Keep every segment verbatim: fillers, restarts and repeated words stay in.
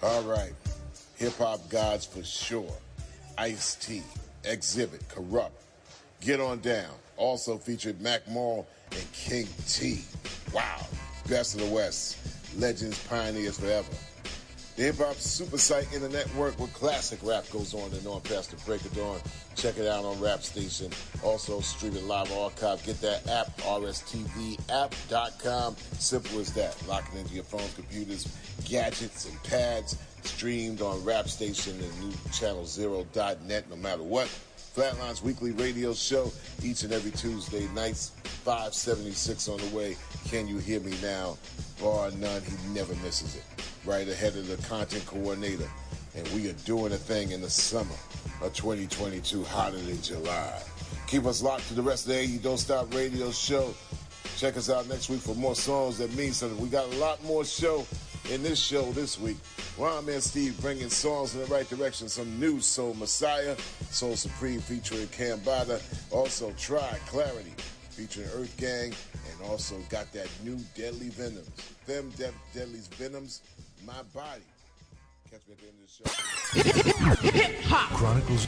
All right. Hip-hop gods for sure. Ice-T, Exhibit, Corrupt, Get On Down. Also featured Mac Mall and King T. Wow. Best of the West. Legends, pioneers forever. The Hip-Hop Super Site in the network where classic rap goes on and on past the break of dawn. Check it out on Rap Station. Also stream it live archive. Get that app, R S T V app dot com. Simple as that. Lock it into your phones, computers, gadgets, and pads. Streamed on Rap Station and new channel zero dot net no matter what. Flatline's weekly radio show each and every Tuesday nights, five seventy-six on the way. Can you hear me now? Bar none, he never misses it. Right ahead of the content coordinator. And we are doing a thing in the summer of twenty twenty-two, hotter than July. Keep us locked to the rest of the A E Don't Stop radio show. Check us out next week for more songs that mean something. We got a lot more show in this show this week. Wild Man Steve bringing songs in the right direction. Some new Soul Messiah, Soul Supreme featuring Cambada. Also Try Clarity featuring Earth Gang. And also got that new Deadly Venoms. Them De- Deadly's Venoms, My Body. Catch me at the end of the show. Hip Hop Chronicles.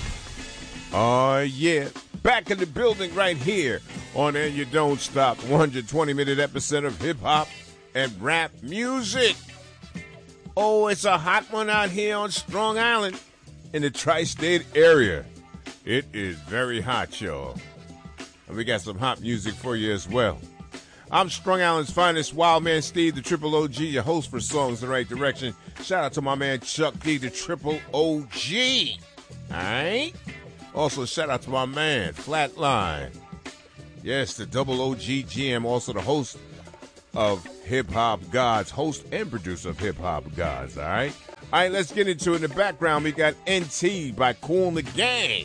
Oh, uh, yeah. Back in the building right here on And You Don't Stop. one hundred twenty minute epicenter of hip hop and rap music. Oh, it's a hot one out here on Strong Island in the tri-state area. It is very hot, y'all. And we got some hot music for you as well. I'm Strong Island's finest, Wild Man Steve, the Triple O G, your host for Songs in the Right Direction. Shout out to my man Chuck D, the Triple O G. All right? Also, shout out to my man, Flatline. Yes, the Double O G G M, also the host of Hip Hop Gods, host and producer of Hip Hop Gods, all right? All right, let's get into it. In the background, we got N T by Kool and the Gang.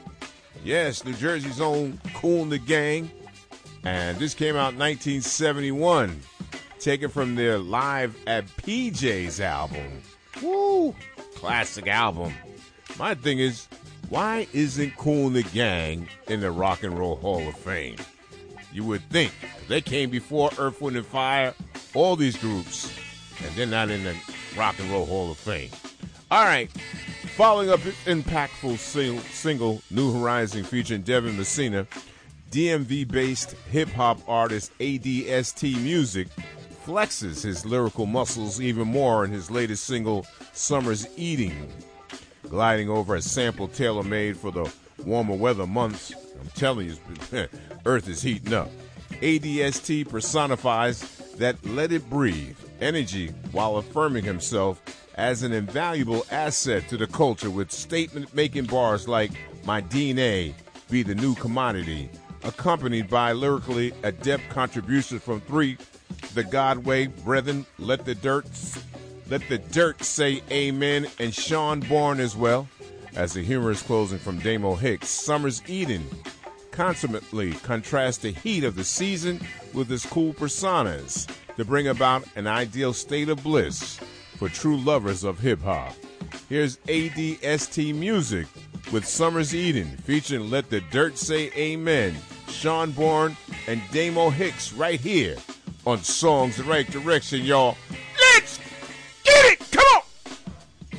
Yes, New Jersey's own Kool and the Gang. And this came out in nineteen seventy-one, taken from their Live at P J's album. Woo! Classic album. My thing is, why isn't Kool and the Gang in the Rock and Roll Hall of Fame? You would think. They came before Earth, Wind and Fire, all these groups, and they're not in the Rock and Roll Hall of Fame. All right. Following up impactful sing- single, New Horizon, featuring Devin Messina, D M V-based hip-hop artist A D S T Music flexes his lyrical muscles even more in his latest single, Summer's Eating, gliding over a sample tailor-made for the warmer weather months. I'm telling you, Earth is heating up. A D S T personifies that let it breathe energy while affirming himself as an invaluable asset to the culture with statement-making bars like "My D N A be the new commodity," accompanied by lyrically adept contributions from three, The Godway Brethren, Let the Dirt, Let the Dirt Say Amen, and Sean Bourne as well, as the humorous closing from Damo Hicks. Summer's Eden consummately contrasts the heat of the season with his cool personas to bring about an ideal state of bliss for true lovers of hip-hop. Here's A D S T Music with Summer's Eden, featuring Let the Dirt Say Amen, Sean Bourne, and Damo Hicks right here on Songs the Right Direction, y'all. Let's get it! Come on!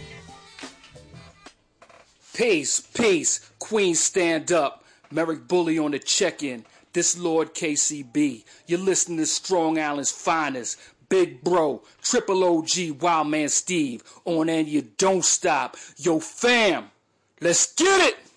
Peace, peace. Queen, stand up. Merrick Bully on the check-in. This Lord K C B. You're listening to Strong Island's finest. Big Bro, Triple O G, Wild Man Steve. On And You Don't Stop. Yo, fam, let's get it!